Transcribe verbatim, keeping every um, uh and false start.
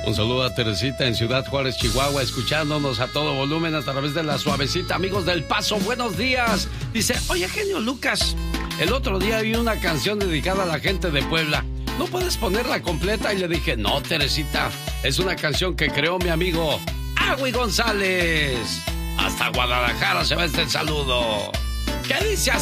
Un saludo a Teresita en Ciudad Juárez, Chihuahua, escuchándonos a todo volumen a través de la suavecita. Amigos del Paso, buenos días. Dice, oye, genio Lucas, el otro día vi una canción dedicada a la gente de Puebla. ¿No puedes ponerla completa? Y le dije, no, Teresita, es una canción que creó mi amigo Agui González. Hasta Guadalajara se va este saludo. ¿Qué dice así?